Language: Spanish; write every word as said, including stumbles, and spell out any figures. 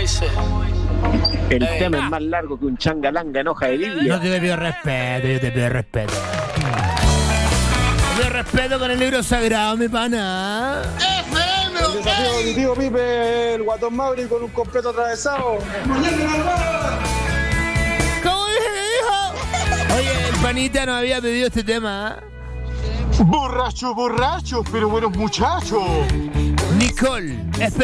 dice? El Eh, tema ah. es más largo que un changalanga en hoja de Biblia. No te pido respeto, yo te pido respeto. Te pido respeto con el libro sagrado, mi pana. El desafío de mi tío Pipe, el Guatón Mauri con un completo atravesado. ¿Cómo dije que dijo? Oye, el panita nos había pedido este tema. Borrachos, borrachos, pero buenos muchachos. Nicole.